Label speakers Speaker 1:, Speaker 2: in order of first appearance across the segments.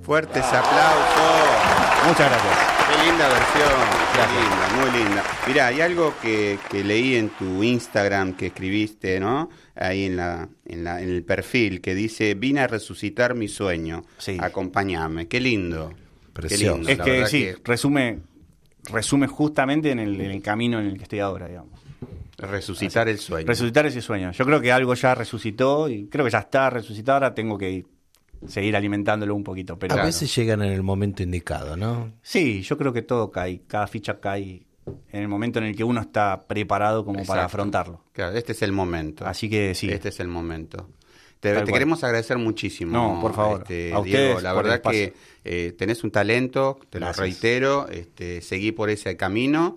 Speaker 1: Fuertes aplausos.
Speaker 2: Muchas gracias.
Speaker 1: Qué linda versión.
Speaker 2: Gracias.
Speaker 1: Qué linda, muy linda. Mirá, hay algo que leí en tu Instagram que escribiste, ¿no? Ahí en el perfil, que dice: vine a resucitar mi sueño.
Speaker 2: Sí.
Speaker 1: Acompáñame. Qué lindo.
Speaker 3: Precioso.
Speaker 1: Qué lindo,
Speaker 2: Es
Speaker 1: la
Speaker 2: que
Speaker 1: verdad
Speaker 2: sí, resume justamente en el camino en el que estoy ahora, digamos.
Speaker 1: Resucitar el sueño.
Speaker 2: Resucitar ese sueño. Yo creo que algo ya resucitó y creo que ya está resucitado. Ahora tengo que seguir alimentándolo un poquito. Pero
Speaker 3: A veces llegan en el momento indicado, ¿no?
Speaker 2: sí, yo creo que todo cae, cada ficha cae en el momento en el que uno está preparado como para
Speaker 1: Exacto.
Speaker 2: afrontarlo.
Speaker 1: Claro, este es el momento.
Speaker 2: Así que sí.
Speaker 1: Este es el momento.
Speaker 2: Tal
Speaker 1: Te
Speaker 2: cual.
Speaker 1: queremos agradecer muchísimo.
Speaker 2: No, por favor. A
Speaker 1: Diego,
Speaker 2: ustedes
Speaker 1: la
Speaker 2: por el
Speaker 1: verdad que tenés un talento, te
Speaker 2: Gracias.
Speaker 1: lo reitero, seguí por ese camino,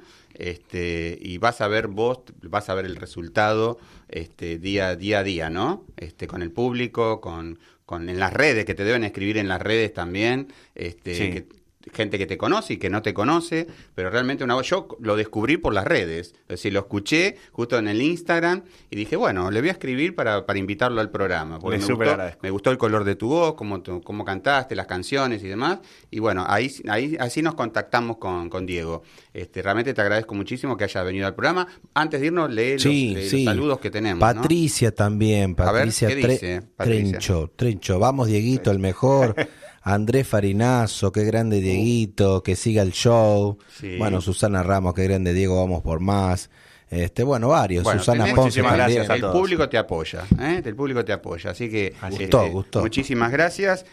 Speaker 1: y vas a ver el resultado día a día, ¿no? Con el público, con en las redes, que te deben escribir en las redes también,
Speaker 2: Sí.
Speaker 1: gente que te conoce y que no te conoce, pero realmente yo lo descubrí por las redes, es decir, lo escuché justo en el Instagram y dije, bueno, le voy a escribir para invitarlo al programa, porque
Speaker 2: Le súper agradezco.
Speaker 1: me gustó el color de tu voz, cómo cantaste, las canciones y demás, y bueno, así nos contactamos con Diego. Realmente te agradezco muchísimo que hayas venido al programa. Antes de irnos, lee los saludos que tenemos, ¿no?
Speaker 3: Patricia también,
Speaker 1: A ver,
Speaker 3: Patricia,
Speaker 1: ¿qué dice Patricia?
Speaker 3: Trencho, vamos Dieguito, el mejor. Andrés Farinazo, qué grande Dieguito, que siga el show.
Speaker 1: Sí.
Speaker 3: Bueno, Susana Ramos, qué grande Diego, vamos por más. Bueno, varios.
Speaker 1: Bueno,
Speaker 3: Susana
Speaker 1: tenés-
Speaker 3: Ponce
Speaker 2: muchísimas
Speaker 3: también.
Speaker 2: gracias a
Speaker 1: el
Speaker 2: todos.
Speaker 1: público te apoya, el público te apoya, así que
Speaker 3: Gustó.
Speaker 1: muchísimas gracias.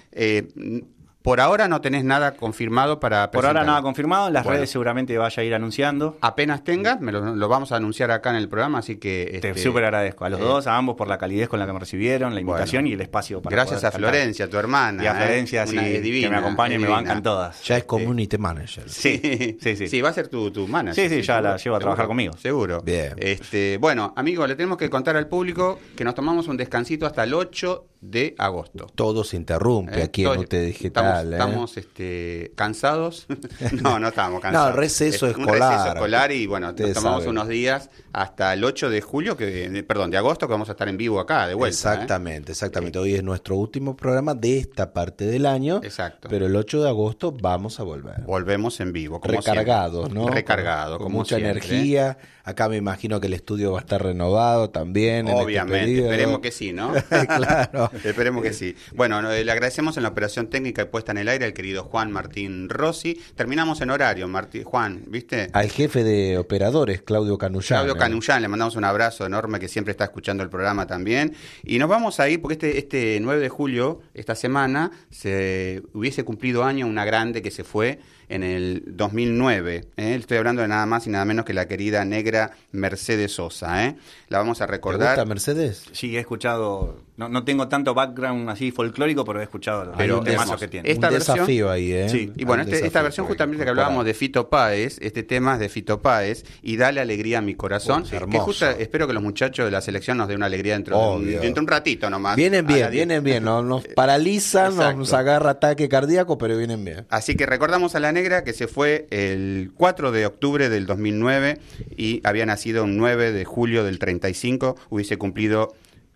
Speaker 1: Por ahora no tenés nada confirmado para
Speaker 2: Por ahora
Speaker 1: presentar.
Speaker 2: nada confirmado, en las
Speaker 1: Bueno.
Speaker 2: redes seguramente vaya a ir anunciando.
Speaker 1: Apenas tengas, lo vamos a anunciar acá en el programa, así que
Speaker 2: Te súper agradezco a los dos, a ambos por la calidez con la que me recibieron, la invitación
Speaker 1: bueno.
Speaker 2: y el espacio para
Speaker 1: Gracias
Speaker 2: poder
Speaker 1: a
Speaker 2: cantar.
Speaker 1: Florencia, tu hermana.
Speaker 2: Y a Florencia, sí,
Speaker 1: Una es divina,
Speaker 2: que me acompaña y
Speaker 1: es
Speaker 2: me
Speaker 1: divina.
Speaker 2: bancan todas.
Speaker 3: Ya es community manager.
Speaker 1: Sí,
Speaker 2: Sí.
Speaker 1: Sí, va a ser tu manager.
Speaker 2: Sí, ya la
Speaker 1: seguro,
Speaker 2: llevo a trabajar
Speaker 1: seguro,
Speaker 2: conmigo.
Speaker 1: Seguro.
Speaker 3: Bien.
Speaker 1: Bueno, amigos, le tenemos que contar al público que nos tomamos un descansito hasta el 8 de agosto.
Speaker 3: Todo se interrumpe aquí en UT Digital.
Speaker 1: Estamos cansados. No estamos cansados.
Speaker 3: No, receso
Speaker 1: Un
Speaker 3: escolar.
Speaker 1: receso escolar y bueno,
Speaker 3: Ustedes
Speaker 1: nos tomamos
Speaker 3: saben.
Speaker 1: unos días hasta el 8 de julio, de agosto, que vamos a estar en vivo acá, de vuelta.
Speaker 3: Exactamente. Hoy es nuestro último programa de esta parte del año.
Speaker 1: Exacto.
Speaker 3: Pero el 8 de agosto vamos a volver.
Speaker 1: Volvemos en vivo, como
Speaker 3: Recargados,
Speaker 1: siempre.
Speaker 3: ¿no?
Speaker 1: Recargados,
Speaker 3: con
Speaker 1: como
Speaker 3: mucha
Speaker 1: siempre.
Speaker 3: energía. Acá me imagino que el estudio va a estar renovado también. en este
Speaker 1: Obviamente,
Speaker 3: periodo.
Speaker 1: esperemos que sí, ¿no?
Speaker 3: Claro.
Speaker 1: Esperemos que sí. Bueno, le agradecemos en la operación técnica y puesta en el aire al querido Juan Martín Rossi. Terminamos en horario, Juan, ¿viste?
Speaker 3: Al jefe de operadores, Claudio Canullán.
Speaker 1: Claudio Canullán, le mandamos un abrazo enorme, que siempre está escuchando el programa también. Y nos vamos a ir, porque este 9 de julio, esta semana, se hubiese cumplido año una grande que se fue en el 2009. Estoy hablando de nada más y nada menos que la querida negra Mercedes Sosa. La vamos a
Speaker 3: ¿Te
Speaker 1: recordar.
Speaker 3: gusta Mercedes?
Speaker 2: Sí, he escuchado, no tengo tanto background así folclórico, pero he escuchado
Speaker 1: Pero
Speaker 2: los temazos
Speaker 1: hermoso.
Speaker 2: que tiene.
Speaker 1: Esta
Speaker 3: un
Speaker 1: versión-
Speaker 3: desafío ahí, ¿eh?
Speaker 2: Sí.
Speaker 1: Y bueno,
Speaker 3: Un
Speaker 1: esta
Speaker 3: desafío
Speaker 1: versión
Speaker 3: por
Speaker 1: justamente que
Speaker 3: incorporar.
Speaker 1: hablábamos de Fito Páez, este tema es de Fito Páez y Dale alegría a mi corazón,
Speaker 3: Sí,
Speaker 1: que
Speaker 3: hermoso.
Speaker 1: justo espero que los muchachos de la selección nos den una alegría dentro
Speaker 3: Obvio.
Speaker 1: de un ratito nomás.
Speaker 3: Vienen
Speaker 1: A la
Speaker 3: bien,
Speaker 1: 10.
Speaker 3: nos paralizan,
Speaker 1: Exacto.
Speaker 3: nos agarra ataque cardíaco, pero vienen bien.
Speaker 1: Así que recordamos a la negra que se fue el 4 de octubre del 2009 y había nacido un 9 de julio del 35, hubiese cumplido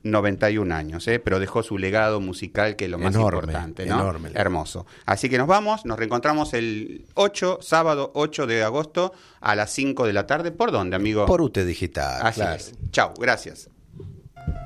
Speaker 1: 91 años, pero dejó su legado musical, que es lo más
Speaker 3: Enorme,
Speaker 1: importante, ¿no?
Speaker 3: enorme.
Speaker 1: Hermoso. Así que nos reencontramos el sábado 8 de agosto a las 5 de la tarde. ¿Por dónde, amigo?
Speaker 3: Por UT Digital,
Speaker 1: Así
Speaker 3: claro.
Speaker 1: es. Chau, gracias.